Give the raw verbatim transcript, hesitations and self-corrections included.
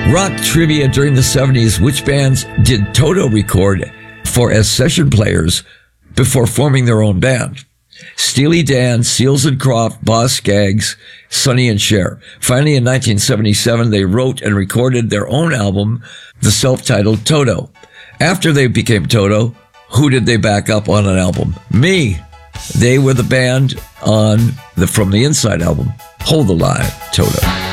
Rock trivia during the seventies. Which bands did Toto record for as session players before forming their own band? Steely Dan, Seals and Croft, Boz Scaggs, Sonny and Cher. Finally, in nineteen seventy-seven, they wrote and recorded their own album, the self-titled Toto. After they became Toto, who did they back up on an album? Me. They were the band on the From the Inside album, Hold the Line, Toto.